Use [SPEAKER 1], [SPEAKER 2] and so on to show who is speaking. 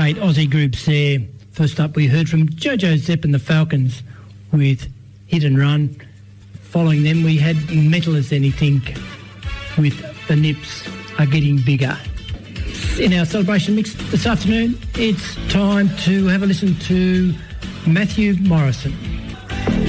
[SPEAKER 1] great Aussie groups there. First up, we heard from Jojo Zepp and the Falcons with Hit and Run. Following them, we had Metal as Anything with The Nips Are Getting Bigger. In our celebration mix this afternoon, it's time to have a listen to Matthew Morrison.